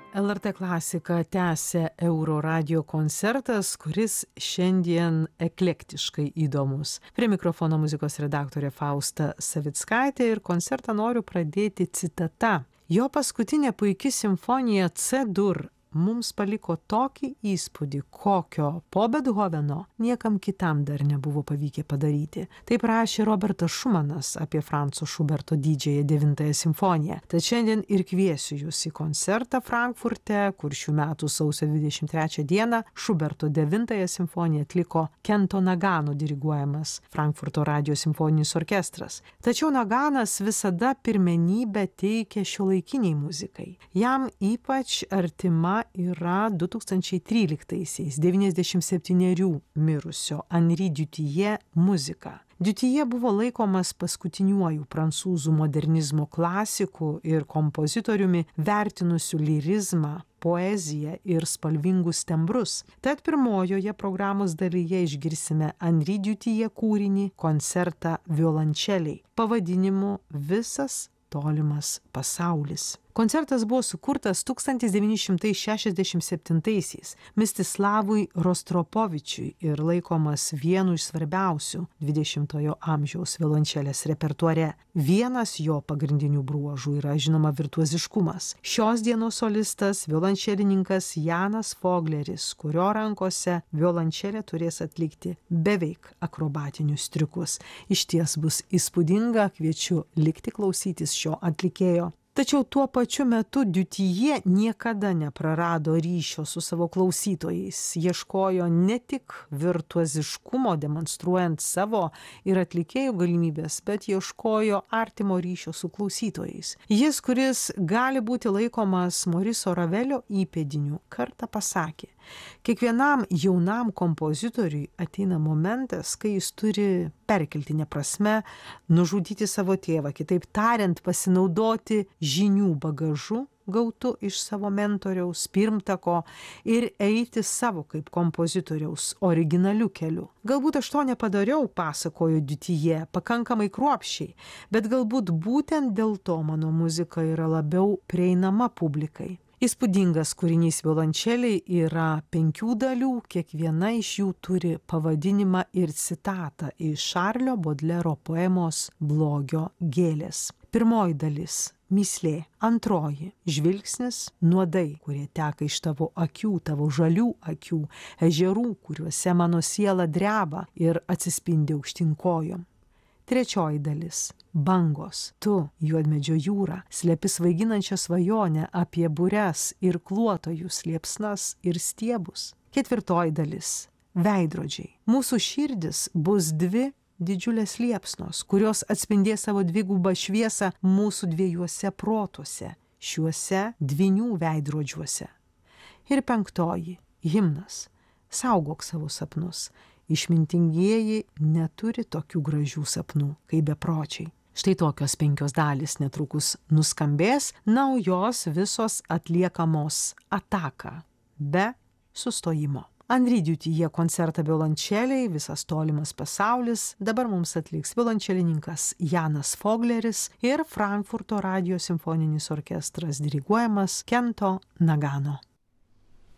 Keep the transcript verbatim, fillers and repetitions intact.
L R T klasika tęsia Euro radio koncertas, kuris šiandien eklektiškai įdomus. Prie mikrofono muzikos redaktorė Fausta Savickaitė ir koncertą noriu pradėti citata. Jo paskutinė puiki simfonija C-dur mums paliko tokį įspūdį, kokio po Bethoveno niekam kitam dar nebuvo pavykę padaryti. Taip rašė Robertas Šumanas apie Franco Šuberto didžiąją devintąją simfoniją. Tad šiandien ir kviesiu jūs į koncertą Frankfurte, kur šių metų sausio dvidešimt trečią dieną Šuberto devintąją simfoniją atliko Kento Nagano diriguojamas Frankfurto radijo simfoninis orkestras. Tačiau Naganas visada pirmenybę teikia šiuolaikiniai muzikai. Jam ypač artima yra du tūkstančiai tryliktaisiais devyniasdešimt septynerių mirusio Henri Dutilleux muzika. Dutilleux buvo laikomas paskutiniuoju prancūzų modernizmo klasiku ir kompozitoriumi, vertinusiu lirizmą, poeziją ir spalvingus tembrus. Tad pirmojoje programos dalyje išgirsime Henri Dutilleux kūrinį koncertą violončelei pavadinimu Visas tolimas pasaulis. Koncertas buvo sukurtas tūkstantis devyni šimtai šešiasdešimt septintaisiais Mistislavui Rostropovičiui ir laikomas vienu iš svarbiausių dvidešimtojo amžiaus violončelės repertuare. Vienas jo pagrindinių bruožų yra žinoma virtuoziškumas. Šios dienos solistas violončelininkas Janas Fogleris, kurio rankose violončelė turės atlikti beveik akrobatinius triukus. Išties bus įspūdinga, kviečiu likti klausytis šio atlikėjo. Tačiau tuo pačiu metu Dutilleux niekada neprarado ryšio su savo klausytojais, ieškojo ne tik virtuoziškumo demonstruojant savo ir atlikėjų galimybės, bet ieškojo artimo ryšio su klausytojais. Jis, kuris gali būti laikomas Moriso Ravelio įpėdiniu, kartą pasakė: kiekvienam jaunam kompozitoriui ateina momentas, kai jis turi perkeltinė prasme nužudyti savo tėvą, kitaip tariant, pasinaudoti žinių bagažu gautu iš savo mentoriaus, pirmtako ir eiti savo kaip kompozitoriaus originaliu keliu. Galbūt aš to nepadariau, pasakojo Dutilleux, pakankamai kruopščiai, bet galbūt būtent dėl to mano muzika yra labiau prieinama publikai. Įspūdingas kūrinys violončeliai yra penkių dalių, kiekviena iš jų turi pavadinimą ir citatą iš Šarlio Bodlero poemos Blogio gėlės. Pirmoji dalis – mįslė. Antroji – žvilgsnis, nuodai, kurie teka iš tavo akių, tavo žalių akių, ežerų, kuriuose mano siela dreba ir atsispindi aukštyn kojom. Trečioji dalis – bangos. Tu, juodmedžio jūra, slepi svaiginančią svajonę apie bures ir kluotojus, liepsnas ir stiebus. Ketvirtoji dalis – veidrodžiai. Mūsų širdis bus dvi didžiulės liepsnos, kurios atspindės savo dvigubą šviesą mūsų dviejuose protuose, šiuose dvynių veidrodžiuose. Ir penktoji – himnas. Saugok savo sapnus. Išmintingieji neturi tokių gražių sapnų, kaip bepročiai. Štai tokios penkios dalys netrukus nuskambės, na, o jos visos atliekamos ataka, be sustojimo. Henri Dutilleux koncertą violončelei Visas tolimas pasaulis dabar mums atliks violončelininkas Janas Fogleris ir Frankfurto radijo simfoninis orkestras diriguojamas Kento Nagano.